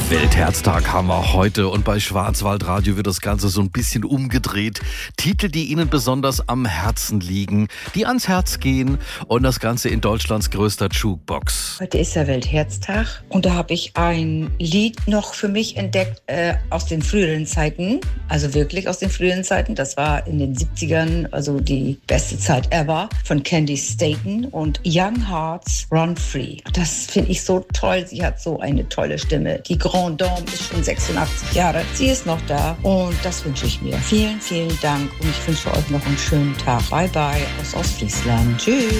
Weltherztag haben wir heute und bei Schwarzwaldradio wird das Ganze so ein bisschen umgedreht. Titel, die Ihnen besonders am Herzen liegen, die ans Herz gehen und das Ganze in Deutschlands größter Jukebox. Heute ist ja Weltherztag und da habe ich ein Lied noch für mich entdeckt aus den früheren Zeiten, also wirklich aus den früheren Zeiten. Das war in den 70ern, also die beste Zeit ever, von Candy Staton und Young Hearts Run Free. Das finde ich so toll, sie hat so eine tolle Stimme. Die Grand Dame ist schon 86 Jahre, sie ist noch da und das wünsche ich mir. Vielen, vielen Dank und ich wünsche euch noch einen schönen Tag. Bye bye aus Ostfriesland. Tschüss.